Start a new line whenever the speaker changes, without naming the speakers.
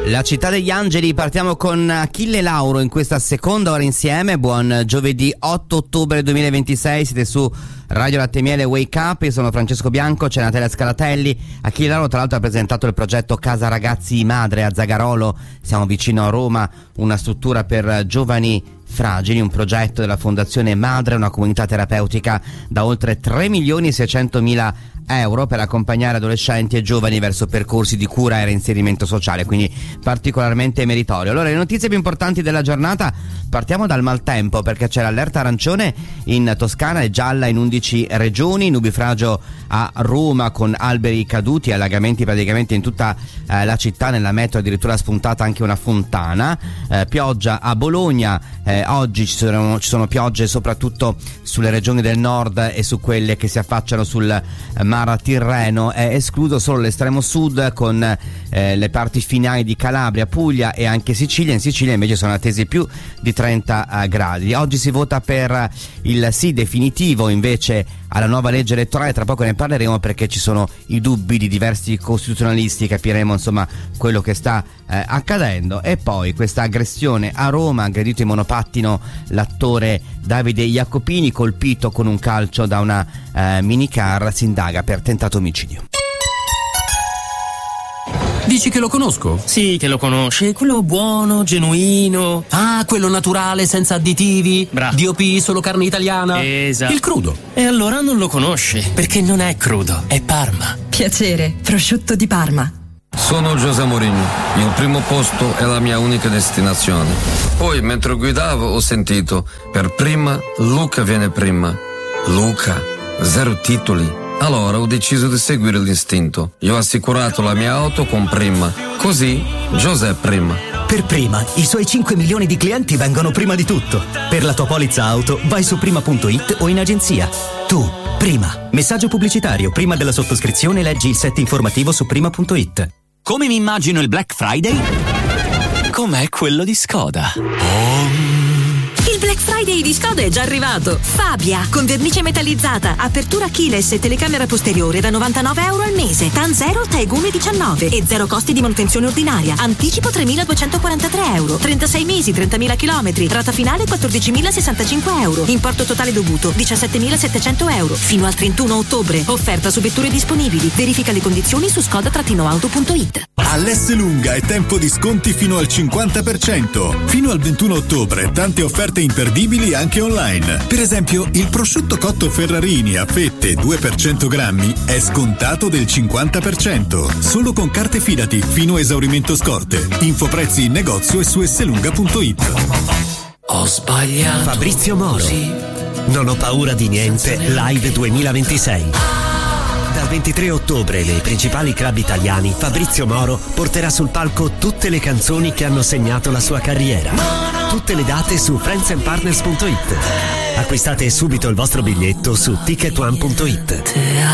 La città degli angeli, partiamo con Achille Lauro in questa seconda ora insieme. Buon giovedì 8 ottobre 2026, siete su Radio Latte Miele Wake Up. Io sono Francesco Bianco, c'è Natalia Scalatelli. Achille Lauro tra l'altro ha presentato il progetto Casa Ragazzi Madre a Zagarolo, siamo vicino a Roma, una struttura per giovani fragili, un progetto della Fondazione Madre, una comunità terapeutica da oltre 3.600.000 euro per accompagnare adolescenti e giovani verso percorsi di cura e reinserimento sociale, quindi particolarmente meritorio. Allora, le notizie più importanti della giornata, partiamo dal maltempo, perché c'è l'allerta arancione in Toscana e gialla in 11 regioni, nubifragio a Roma con alberi caduti e allagamenti praticamente in tutta la città, nella metro addirittura spuntata anche una fontana, pioggia a Bologna, oggi ci sono piogge soprattutto sulle regioni del nord e su quelle che si affacciano sul Mar Tirreno, è escluso solo l'estremo sud con le parti finali di Calabria, Puglia e anche Sicilia. In Sicilia invece sono attesi più di 30 gradi. Oggi si vota per il sì definitivo invece alla nuova legge elettorale, tra poco ne parleremo perché ci sono i dubbi di diversi costituzionalisti, capiremo insomma quello che sta accadendo. E poi questa aggressione a Roma, aggredito in monopattino l'attore Davide Jacopini, colpito con un calcio da una minicar, si indaga per tentato omicidio.
Dici che lo conosco?
Sì, che lo conosce, quello buono, genuino.
Ah, quello naturale, senza additivi.
Bravo.
DOP, solo carne italiana.
Esatto.
Il crudo.
E allora non lo conosce, perché non è crudo, è Parma.
Piacere, prosciutto di Parma.
Sono José Mourinho, il primo posto è la mia unica destinazione. Poi, mentre guidavo, ho sentito, per prima, Luca viene prima. Luca, 0 titoli. Allora ho deciso di seguire l'istinto. Io ho assicurato la mia auto con Prima. Così, José prima.
Per Prima, i suoi 5 milioni di clienti vengono prima di tutto. Per la tua polizza auto, vai su prima.it o in agenzia. Tu, Prima. Messaggio pubblicitario. Prima della sottoscrizione leggi il set informativo su prima.it.
Come mi immagino il Black Friday? Com'è quello di Skoda.
Il Black Friday di Skoda è già arrivato. Fabia, con vernice metallizzata, apertura keyless e telecamera posteriore da 99 euro al mese. TAN 0, TAEG 1,19 e 0 costi di manutenzione ordinaria. Anticipo 3.243 euro. 36 mesi, 30.000 chilometri. Rata finale 14.065 euro. Importo totale dovuto 17.700 euro. Fino al 31 ottobre. Offerta su vetture disponibili. Verifica le condizioni su skoda-auto.it.
All'Esselunga è tempo di sconti fino al 50%. Fino al 21 ottobre tante offerte imperdibili anche online. Per esempio, il prosciutto cotto Ferrarini a fette 2 per 100 grammi è scontato del 50%. Solo con carte Fidati fino a esaurimento scorte. Infoprezzi in negozio e su esselunga.it.
Ho sbagliato.
Fabrizio Moro. Non ho paura di niente, live 2026. Dal 23 ottobre nei principali club italiani, Fabrizio Moro porterà sul palco tutte le canzoni che hanno segnato la sua carriera. Tutte le date su friendsandpartners.it. Acquistate subito il vostro biglietto su ticketone.it.